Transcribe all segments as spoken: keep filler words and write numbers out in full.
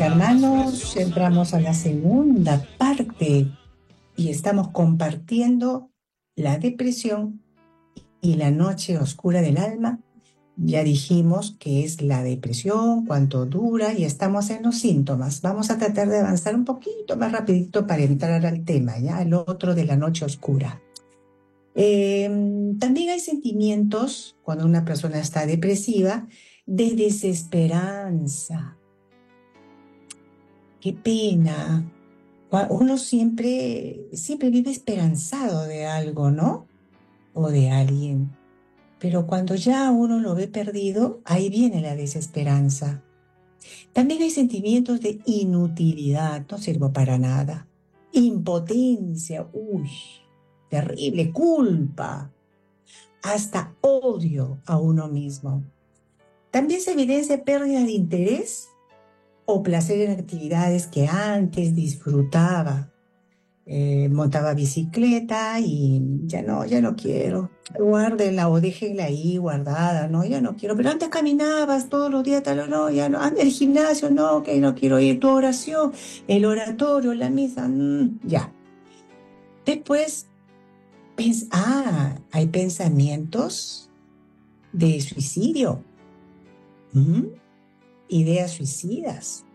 hermanos, entramos a la segunda parte y estamos compartiendo la depresión y la noche oscura del alma. Ya dijimos qué es la depresión, cuánto dura y estamos en los síntomas. Vamos a tratar de avanzar un poquito más rapidito para entrar al tema, ya, el otro de la noche oscura. Eh, también hay sentimientos, cuando una persona está depresiva, de desesperanza. Qué pena. Uno siempre, siempre vive esperanzado de algo, ¿no? O de alguien. Pero cuando ya uno lo ve perdido, ahí viene la desesperanza. También hay sentimientos de inutilidad, no sirvo para nada. Impotencia, uy, terrible, culpa, hasta odio a uno mismo. También se evidencia pérdida de interés o placer en actividades que antes disfrutaba. Eh, montaba bicicleta y ya no, ya no quiero. Guárdenla o déjenla ahí guardada, no, ya no quiero. Pero antes caminabas todos los días, tal, no, ya no. El gimnasio, no, que no quiero ir. Tu oración, el oratorio, la misa, mmm, ya. Después, pens ah, hay pensamientos de suicidio, ¿Mm? ideas suicidas.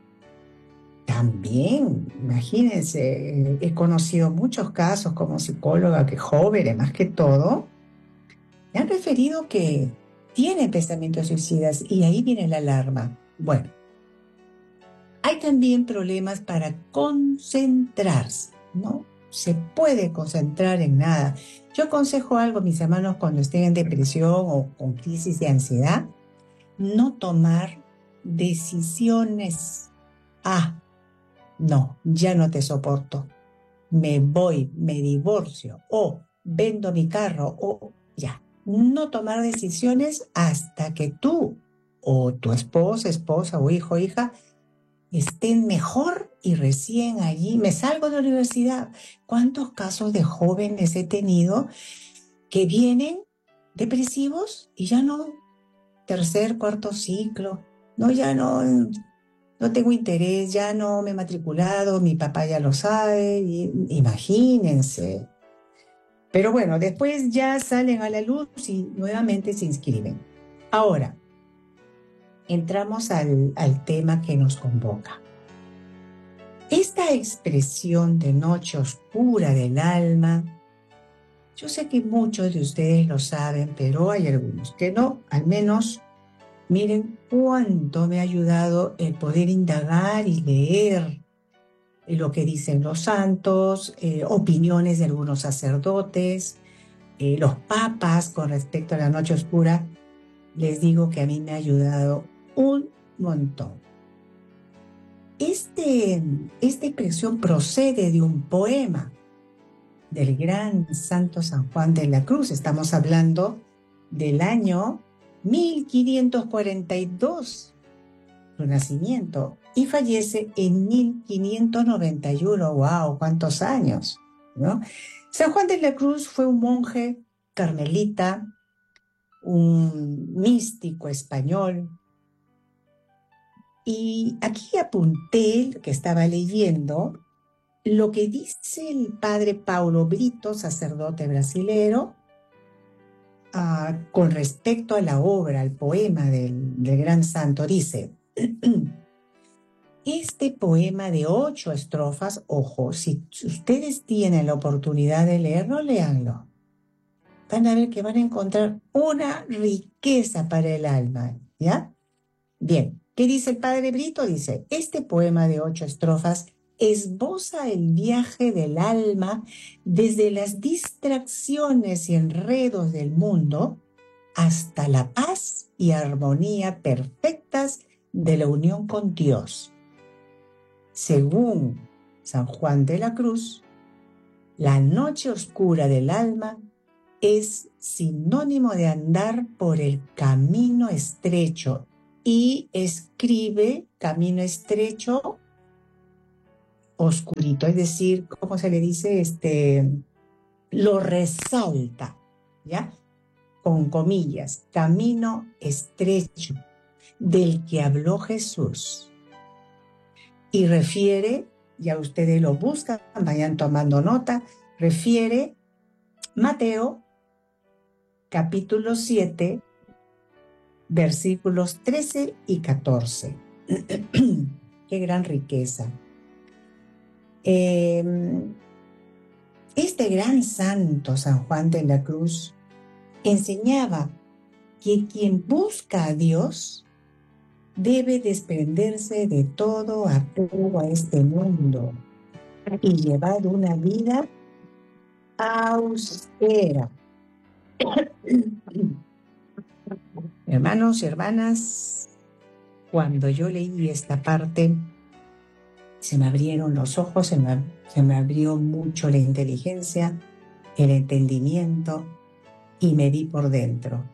También, imagínense, he conocido muchos casos como psicóloga que jóvenes, más que todo, me han referido que tienen pensamientos suicidas y ahí viene la alarma. Bueno, hay también problemas para concentrarse, ¿no? Se puede concentrar en nada. Yo aconsejo algo, mis hermanos, cuando estén en depresión o con crisis de ansiedad, no tomar decisiones. Ah, no, ya no te soporto. Me voy, me divorcio o vendo mi carro o ya. No tomar decisiones hasta que tú o tu esposa, esposa o hijo, hija estén mejor y recién allí me salgo de la universidad. ¿Cuántos casos de jóvenes he tenido que vienen depresivos y ya no, tercer, cuarto ciclo, no, ya no... No tengo interés, ya no me he matriculado, mi papá ya lo sabe, y, imagínense. Pero bueno, después ya salen a la luz y nuevamente se inscriben. Ahora, entramos al, al tema que nos convoca. Esta expresión de noche oscura del alma, yo sé que muchos de ustedes lo saben, pero hay algunos que no, al menos. Miren cuánto me ha ayudado el poder indagar y leer lo que dicen los santos, eh, opiniones de algunos sacerdotes, eh, los papas con respecto a la noche oscura. Les digo que a mí me ha ayudado un montón. Este, esta expresión procede de un poema del gran santo San Juan de la Cruz. Estamos hablando del año mil quinientos cuarenta y dos, su nacimiento, y fallece en mil quinientos noventa y uno. ¡Wow! ¿Cuántos años? ¿No? San Juan de la Cruz fue un monje carmelita, un místico español, y aquí apunté lo que estaba leyendo, lo que dice el padre Paulo Brito, sacerdote brasilero, Uh, con respecto a la obra, al poema del, del gran santo. Dice, este poema de ocho estrofas, ojo, si ustedes tienen la oportunidad de leerlo, léanlo. Van a ver que van a encontrar una riqueza para el alma, ¿ya? Bien, ¿qué dice el padre Brito? Dice, este poema de ocho estrofas esboza el viaje del alma desde las distracciones y enredos del mundo hasta la paz y armonía perfectas de la unión con Dios. Según San Juan de la Cruz, la noche oscura del alma es sinónimo de andar por el camino estrecho, y escribe camino estrecho oscurito, es decir, ¿cómo se le dice? Este, lo resalta, ¿ya? Con comillas, camino estrecho del que habló Jesús. y refiere, ya ustedes lo buscan, vayan tomando nota, refiere Mateo capítulo siete, versículos trece y catorce. Qué gran riqueza. Eh, este gran santo, San Juan de la Cruz, enseñaba que quien busca a Dios debe desprenderse de todo apego a este mundo y llevar una vida austera. Hermanos y hermanas, cuando yo leí esta parte, se me abrieron los ojos, se me, se me abrió mucho la inteligencia, el entendimiento, y me vi por dentro.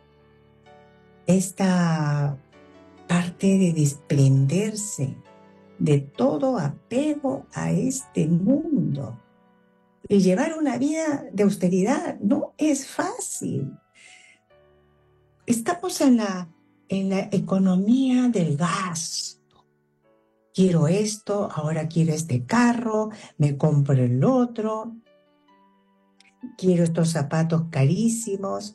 Esta parte de desprenderse de todo apego a este mundo y llevar una vida de austeridad no es fácil. Estamos en la, en la economía del gasto. Quiero esto, ahora quiero este carro, me compro el otro, quiero estos zapatos carísimos.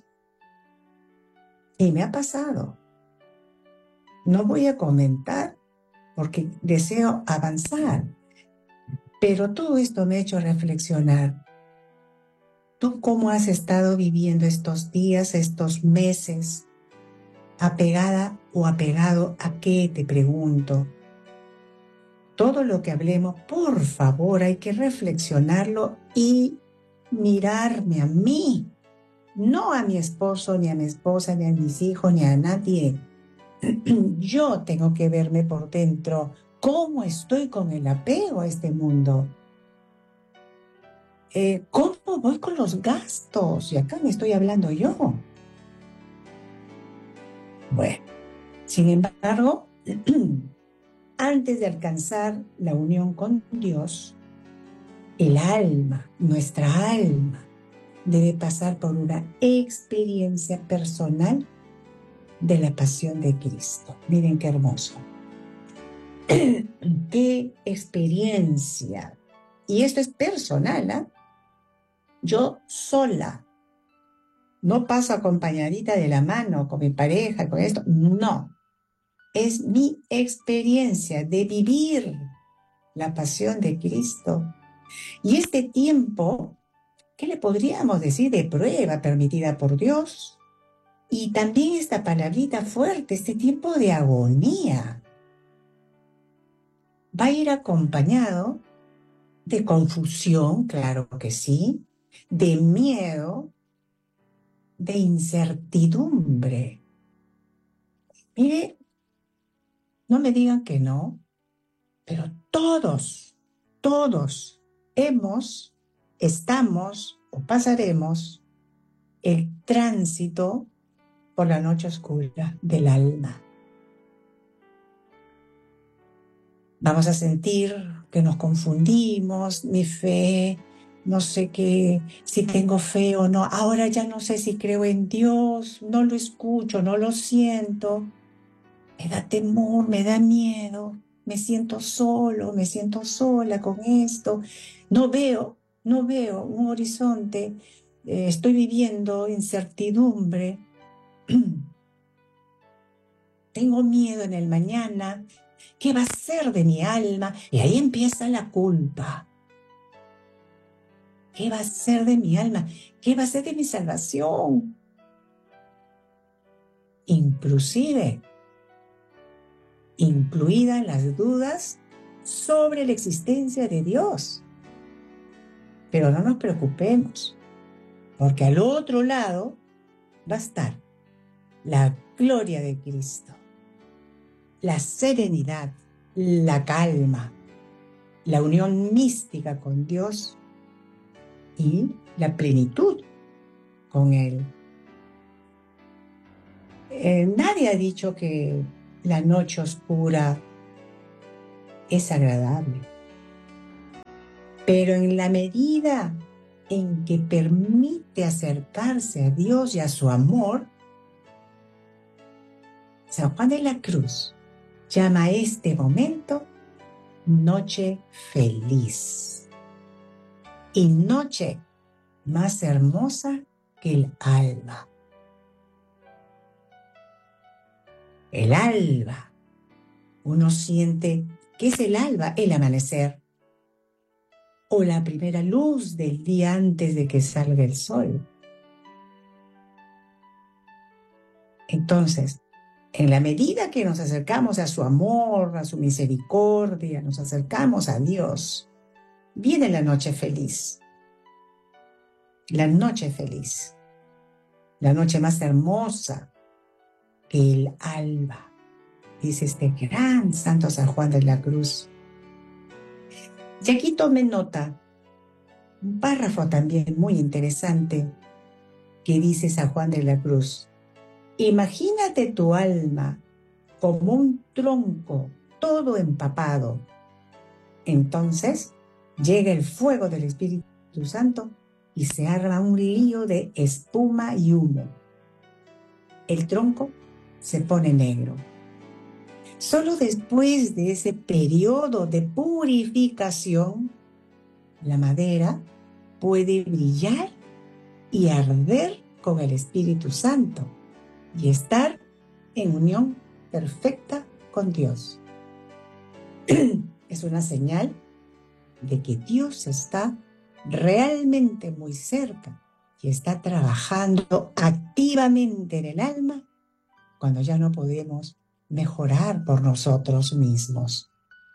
Y me ha pasado. No voy a comentar porque deseo avanzar, pero todo esto me ha hecho reflexionar. ¿Tú cómo has estado viviendo estos días, estos meses? ¿Apegada o apegado a qué? Te pregunto. Todo lo que hablemos, por favor, hay que reflexionarlo y mirarme a mí, no a mi esposo, ni a mi esposa, ni a mis hijos, ni a nadie. Yo tengo que verme por dentro. ¿Cómo estoy con el apego a este mundo? Eh, ¿Cómo voy con los gastos? Y acá me estoy hablando yo. Bueno, sin embargo, antes de alcanzar la unión con Dios, el alma, nuestra alma, debe pasar por una experiencia personal de la pasión de Cristo. Miren qué hermoso. Qué experiencia. Y esto es personal, ¿eh? Yo sola. No paso acompañadita de la mano con mi pareja, con esto. No. Es mi experiencia de vivir la pasión de Cristo. Y este tiempo, ¿qué le podríamos decir de prueba permitida por Dios? Y también esta palabrita fuerte, este tiempo de agonía, va a ir acompañado de confusión, claro que sí, de miedo, de incertidumbre. Mire, no me digan que no, pero todos, todos hemos, estamos o pasaremos el tránsito por la noche oscura del alma. Vamos a sentir que nos confundimos, mi fe, no sé qué, si tengo fe o no, ahora ya no sé si creo en Dios, no lo escucho, no lo siento, me da temor, me da miedo, me siento solo, me siento sola con esto, no veo, no veo un horizonte, eh, estoy viviendo incertidumbre, tengo miedo en el mañana. ¿Qué va a ser de mi alma? Y ahí empieza la culpa. ¿Qué va a ser de mi alma? ¿Qué va a ser de mi salvación? Inclusive, incluidas las dudas sobre la existencia de Dios. Pero no nos preocupemos, porque al otro lado va a estar la gloria de Cristo, la serenidad, la calma, la unión mística con Dios y la plenitud con Él. Eh, nadie ha dicho que la noche oscura es agradable, pero en la medida en que permite acercarse a Dios y a su amor, San Juan de la Cruz llama a este momento noche feliz. Y noche más hermosa que el alba. El alba. Uno siente que es el alba, el amanecer, o la primera luz del día antes de que salga el sol. Entonces, en la medida que nos acercamos a su amor, a su misericordia, nos acercamos a Dios, viene la noche feliz. La noche feliz. La noche más hermosa que el alba, dice este gran santo San Juan de la Cruz. Y aquí tome nota, un párrafo también muy interesante que dice San Juan de la Cruz. Imagínate tu alma como un tronco todo empapado. Entonces llega el fuego del Espíritu Santo y se arma un lío de espuma y humo. El tronco se pone negro. Solo después de ese periodo de purificación, la madera puede brillar y arder con el Espíritu Santo y estar en unión perfecta con Dios. Es una señal de que Dios está realmente muy cerca y está trabajando activamente en el alma cuando ya no podemos mejorar por nosotros mismos.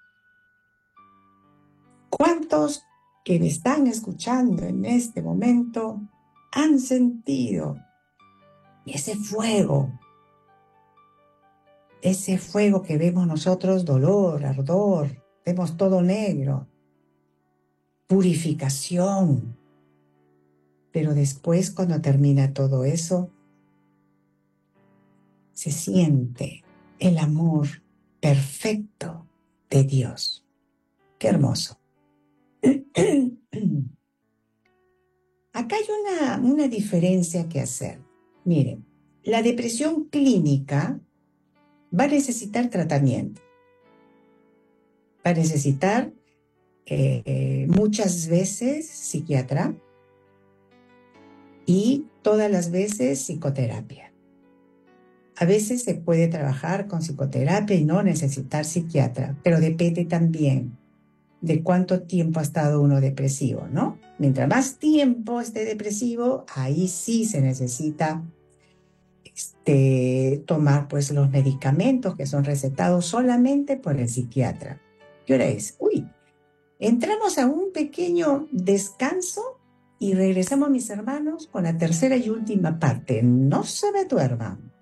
¿Cuántos que me están escuchando en este momento han sentido ese fuego? Ese fuego que vemos nosotros, dolor, ardor, vemos todo negro, purificación. Pero después, cuando termina todo eso, se siente el amor perfecto de Dios. ¡Qué hermoso! Acá hay una, una diferencia que hacer. Miren, la depresión clínica va a necesitar tratamiento. Va a necesitar eh, muchas veces psiquiatra y todas las veces psicoterapia. A veces se puede trabajar con psicoterapia y no necesitar psiquiatra, pero depende también de cuánto tiempo ha estado uno depresivo, ¿no? Mientras más tiempo esté depresivo, ahí sí se necesita este, tomar pues los medicamentos que son recetados solamente por el psiquiatra. ¿Qué hora es? Uy, entramos a un pequeño descanso y regresamos, mis hermanos, con la tercera y última parte. No se me duerman.